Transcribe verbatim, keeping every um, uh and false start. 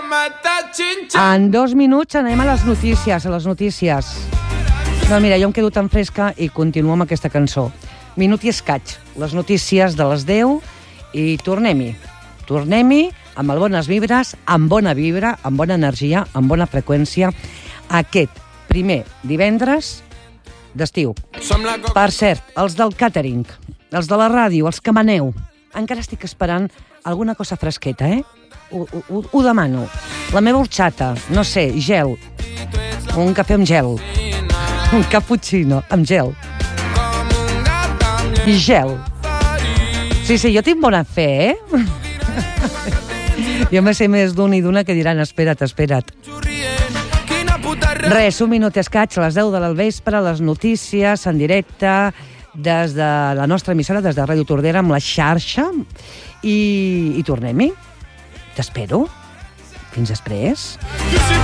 En dos minuts anem a les notícies, a les notícies. No, mira, jo em quedo tan fresca i continuo amb aquesta cançó. Minut i escaig, les notícies de les deu i tornem-hi. Tornem-hi amb el bones vibres, amb bona vibra, amb bona energia, amb bona freqüència, aquest primer divendres d'estiu. Per cert, els del càtering, els de la ràdio, els que maneu, encara estic esperant alguna cosa fresqueta, eh? Ho, ho, ho demano. La meva horxata, no sé, gel. Un cafè amb gel. Un cappuccino amb gel. I gel. Sí, sí, jo tinc bona fe, eh? Jo me sé més d'un i d'una que diran espera't, espera't. Res, un minut escaig, a les deu de l'alvespre, les notícies en directe des de la nostra emissora, des de Ràdio Tordera, amb la xarxa, i, i tornem-hi. T'espero. Fins després.